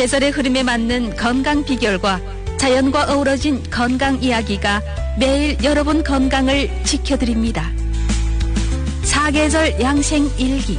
계절의 흐름에 맞는 건강 비결과 자연과 어우러진 건강 이야기가 매일 여러분 건강을 지켜드립니다. 사계절 양생 일기.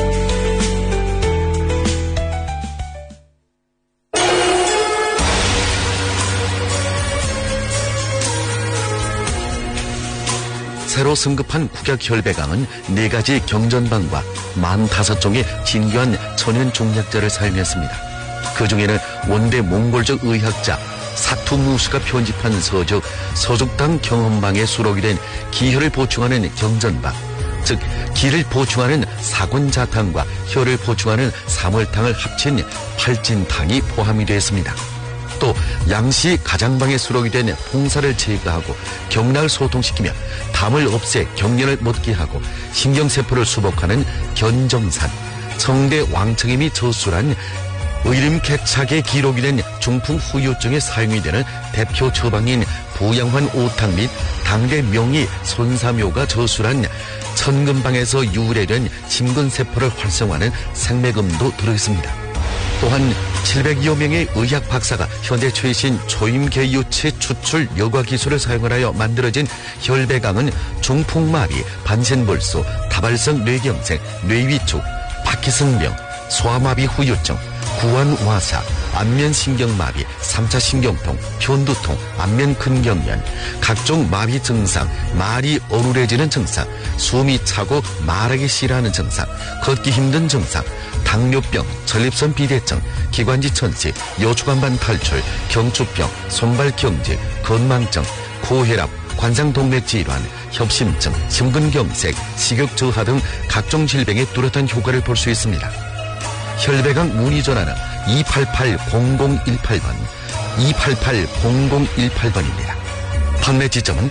새로 승급한 국약혈배강은 4가지 경전방과 45종의 진귀한 천연 종약자를 사용했습니다. 그 중에는 원대 몽골적 의학자 사투무스가 편집한 서죽당 경험방에 수록이 된 기혈을 보충하는 경전방, 즉 기를 보충하는 사군자탕과 혈을 보충하는 사월탕을 합친 팔진탕이 포함이 되어 있습니다. 또 양시 가장방에 수록이 된 홍사를 제거하고 경락을 소통시키며 담을 없애 경련을 멎게 하고 신경세포를 수복하는 견정산, 청대 왕청임이 저술한 의림개착에 기록이 된 중풍 후유증에 사용이 되는 대표 처방인 부양환 오탕 및 당대 명의 손사묘가 저술한 천금방에서 유래된 심근세포를 활성화하는 생매금도 들어있습니다. 또한 700여 명의 의학 박사가 현대 최신 초임계유체 추출 여과 기술을 사용하여 만들어진 혈배강은 중풍마비, 반센불소, 다발성 뇌경색, 뇌위축, 파키슨병, 소아마비 후유증, 구안와사, 안면신경마비, 3차 신경통, 편두통, 안면근경련, 각종 마비 증상, 말이 어눌해지는 증상, 숨이 차고 말하기 싫어하는 증상, 걷기 힘든 증상, 당뇨병, 전립선 비대증, 기관지 천식, 여추간반 탈출, 경추병, 손발경직, 건망증, 고혈압, 관상동맥 질환, 협심증, 심근경색, 식욕저하 등 각종 질병에 뚜렷한 효과를 볼 수 있습니다. 혈배강 문의 전화는 288-0018번, 288-0018번입니다. 판매 지점은